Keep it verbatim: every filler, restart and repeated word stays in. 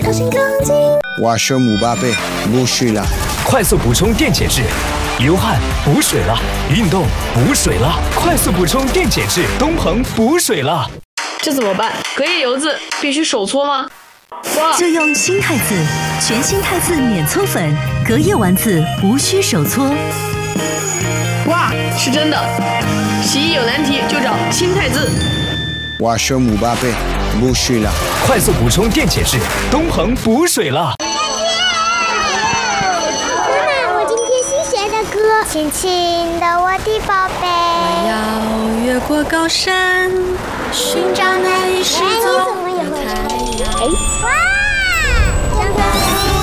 高兴更近。 我是姆巴佩，不水了。 快速补充电解质，流汗补水了，运动补水了，快速补充电解质，东鹏补水了。 这怎么办？隔夜油渍必须手搓吗？哇！ 就用新汰渍，全新汰渍免搓粉，隔夜丸子无需手搓。 哇，是真的！洗衣有难题就找新汰渍。 我是姆巴佩，不水了。 快速补充电解质，东鹏补水了。 轻轻的，我的宝贝。 我要越过高山，寻找那一失踪的太阳。 哇！